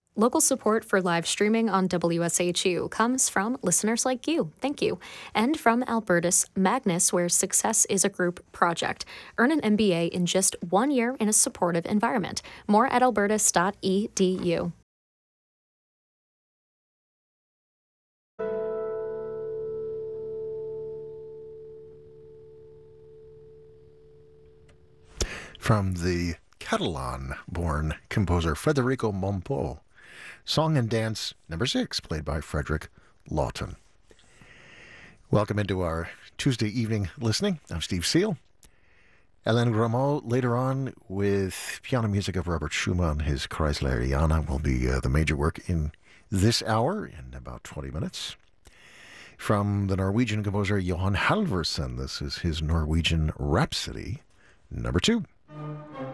Local support for live streaming on WSHU comes from listeners like you. Thank you. And from Alberta's Magnus, where success is a group project. Earn an MBA in just 1 year in a supportive environment. More at albertus.edu. From the Catalan-born composer Federico Mompou, Song and Dance number 6, played by Frederick Lawton. Welcome into our Tuesday evening listening. I'm Steve Seal. Hélène Grimaud later on with piano music of Robert Schumann. His Kreisleriana will be the major work in this hour in about 20 minutes. From the Norwegian composer Johan Halvorsen, this is his Norwegian Rhapsody number 2.